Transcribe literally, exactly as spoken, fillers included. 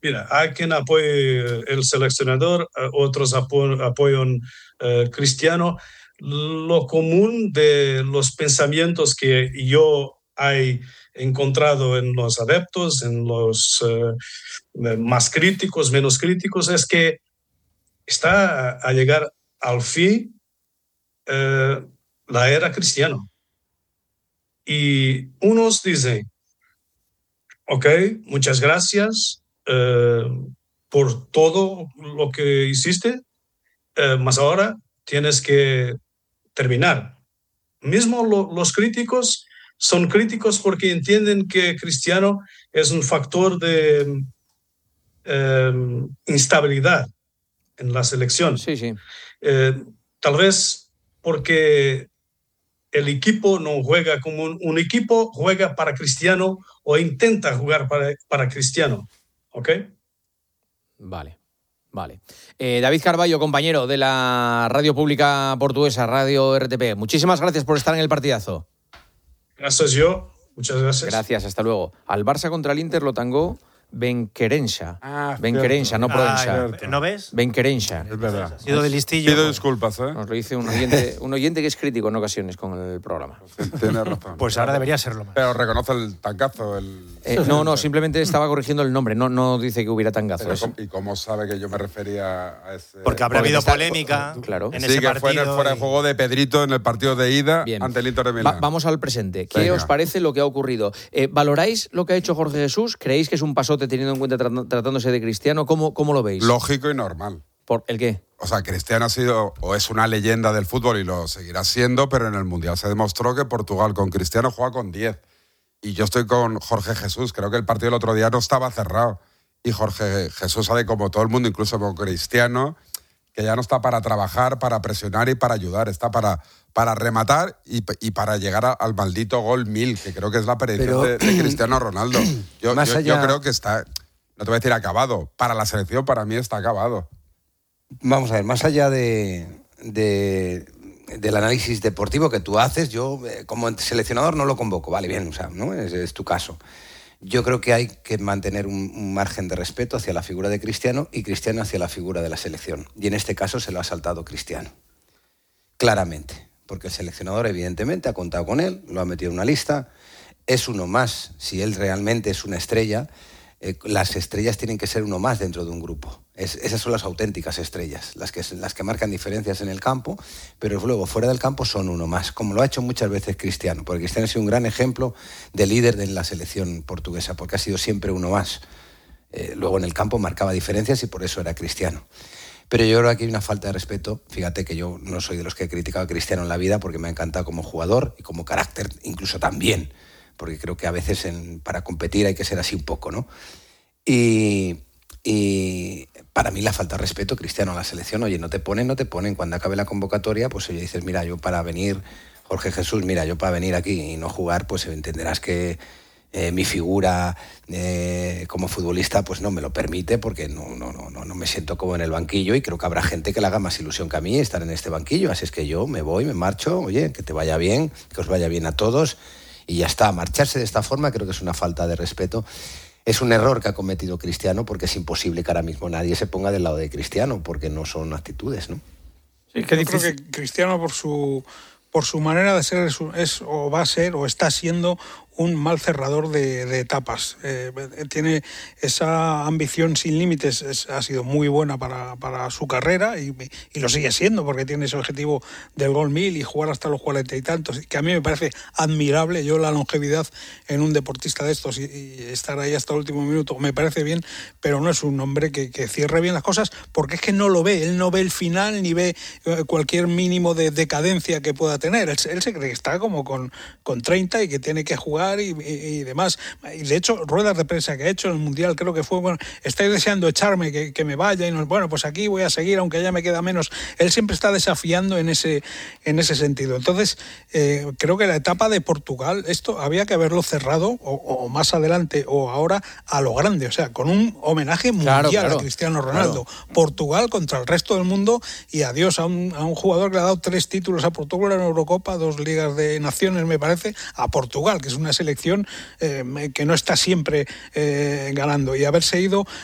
mira, hay quien apoya el seleccionador, otros apo- apoyan eh, Cristiano. Lo común de los pensamientos que yo he encontrado en los adeptos, en los eh, más críticos, menos críticos, es que está a llegar al fin eh, la era Cristiano. Y unos dicen, ok, muchas gracias eh, por todo lo que hiciste, eh, más ahora tienes que terminar. Mismo lo, los críticos son críticos porque entienden que Cristiano es un factor de eh, instabilidad en la selección. Sí, sí. Eh, tal vez porque el equipo no juega como un, un equipo, juega para Cristiano o intenta jugar para, para Cristiano. ¿Ok? Vale. Vale. Eh, David Carballo, compañero de la radio pública portuguesa, Radio R T P. Muchísimas gracias por estar en el partidazo. Gracias yo. Muchas gracias. Gracias, hasta luego. Al Barça contra el Inter lo tangó Benquerença. Ah, Benquerença, no Provença. Ah, ¿no ves? Benquerença. Es verdad. Ha sido de listillo. Pido disculpas, ¿eh? Nos lo dice un oyente, un oyente que es crítico en ocasiones con el programa. Tienes razón. Pues ahora debería serlo más. Pero reconoce el tangazo. El... Eh, no, no, simplemente estaba corrigiendo el nombre. No, no dice que hubiera tangazo. Pero, ¿y cómo sabe que yo me refería a ese...? Porque habrá Porque habido está- polémica claro. en Sí, ese que partido. fue en el fuera de y- juego de Pedrito en el partido de ida Bien. ante el Inter de Va- Milán. vamos al presente. ¿Qué Venga. os parece lo que ha ocurrido? Eh, ¿Valoráis lo que ha hecho Jorge Jesús? ¿Creéis que es un pasote teniendo en cuenta trat- tratándose de Cristiano? ¿Cómo, cómo lo veis? Lógico y normal. ¿Por el qué? O sea, Cristiano ha sido o es una leyenda del fútbol y lo seguirá siendo, pero en el Mundial se demostró que Portugal con Cristiano juega con diez. Y yo estoy con Jorge Jesús. Creo que el partido del otro día no estaba cerrado. Y Jorge Jesús sabe, como todo el mundo, incluso como Cristiano, que ya no está para trabajar, para presionar y para ayudar. Está para, para rematar y, y para llegar a- al maldito gol mil, que creo que es la predicción Pero- de, de Cristiano Ronaldo. Yo, Más yo- allá- yo creo que está, no te voy a decir acabado. Para la selección, para mí está acabado. Vamos a ver, más allá de, de- del análisis deportivo que tú haces, yo eh, como seleccionador no lo convoco, vale, bien, o sea, ¿no? Es, es tu caso. Yo creo que hay que mantener un, un margen de respeto hacia la figura de Cristiano y Cristiano hacia la figura de la selección. Y en este caso se lo ha saltado Cristiano. Claramente. Porque el seleccionador evidentemente ha contado con él, lo ha metido en una lista, es uno más. Si él realmente es una estrella, eh, las estrellas tienen que ser uno más dentro de un grupo. Es, esas son las auténticas estrellas, las que, las que marcan diferencias en el campo, pero luego fuera del campo son uno más, como lo ha hecho muchas veces Cristiano, porque Cristiano ha sido un gran ejemplo de líder de la selección portuguesa, porque ha sido siempre uno más. Eh, luego en el campo marcaba diferencias y por eso era Cristiano. Pero yo creo que aquí hay una falta de respeto. Fíjate que yo no soy de los que he criticado a Cristiano en la vida porque me ha encantado como jugador y como carácter incluso también, porque creo que a veces en, para competir hay que ser así un poco, ¿no? Y, y para mí la falta de respeto, Cristiano, a la selección, oye, no te ponen, no te ponen. Cuando acabe la convocatoria, pues oye, dices, mira, yo para venir, Jorge Jesús, mira, yo para venir aquí y no jugar, pues entenderás que eh, mi figura eh, como futbolista pues no me lo permite porque no, no, no, no, no me siento como en el banquillo y creo que habrá gente que le haga más ilusión que a mí estar en este banquillo. Así es que yo me voy, me marcho, oye, que te vaya bien, que os vaya bien a todos y ya está. Marcharse de esta forma creo que es una falta de respeto. Es un error que ha cometido Cristiano porque es imposible que ahora mismo nadie se ponga del lado de Cristiano porque no son actitudes, ¿no? Sí, que yo creo que Cristiano por su por su manera de ser es, es o va a ser o está siendo un mal cerrador de, de etapas. Eh, tiene esa ambición sin límites, es, ha sido muy buena para, para su carrera y, y lo sigue siendo porque tiene ese objetivo del gol mil y jugar hasta los cuarenta y tantos, que a mí me parece admirable. Yo la longevidad en un deportista de estos y, y estar ahí hasta el último minuto me parece bien, pero no es un hombre que, que cierre bien las cosas porque es que no lo ve, él no ve el final ni ve cualquier mínimo de decadencia que pueda tener. Él, él se cree que está como con, con treinta y que tiene que jugar Y, y, y demás. Y de hecho, ruedas de prensa que ha hecho en el Mundial, creo que fue, bueno, estáis deseando echarme, que, que me vaya, y no, bueno, pues aquí voy a seguir, aunque ya me queda menos. Él siempre está desafiando en ese, en ese sentido. Entonces, eh, creo que la etapa de Portugal, esto había que haberlo cerrado, o, o más adelante, o ahora, a lo grande, o sea, con un homenaje mundial claro, claro, a Cristiano Ronaldo. Claro. Portugal contra el resto del mundo, y adiós a un, a un jugador que le ha dado tres títulos a Portugal en Eurocopa, dos ligas de naciones, me parece, a Portugal, que es una selección eh, que no está siempre eh, ganando, y haberse ido